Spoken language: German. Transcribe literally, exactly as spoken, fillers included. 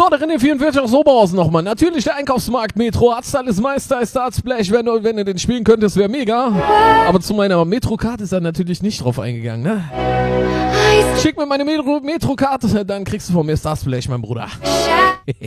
So, der René vierundvierzig aus Oberhausen nochmal. Natürlich der Einkaufsmarkt Metro. Artstyle ist Meister, ist Artsplash. Wenn du, wenn du den spielen könntest, wäre mega. Aber zu meiner Metro-Karte ist er natürlich nicht drauf eingegangen, ne? Schick mir meine Metro- Metro-Karte, dann kriegst du von mir Starsplash, mein Bruder.